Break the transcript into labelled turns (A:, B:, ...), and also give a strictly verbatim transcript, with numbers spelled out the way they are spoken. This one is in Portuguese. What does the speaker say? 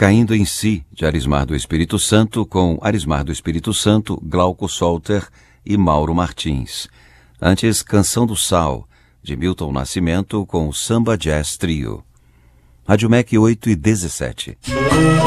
A: Caindo em Si, de Arismar do Espírito Santo, com Arismar do Espírito Santo, Glauco Solter e Mauro Martins. Antes, Canção do Sal, de Milton Nascimento, com Samba Jazz Trio. Rádio M E C oito e dezessete.